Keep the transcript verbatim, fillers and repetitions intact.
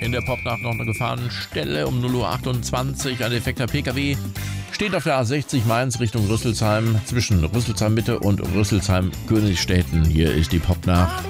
In der Popnacht noch eine Gefahrenstelle um null Uhr achtundzwanzig. Ein defekter Pkw steht auf der A sechzig Mainz Richtung Rüsselsheim zwischen Rüsselsheim Mitte und Rüsselsheim Königstetten. Hier ist die Popnacht.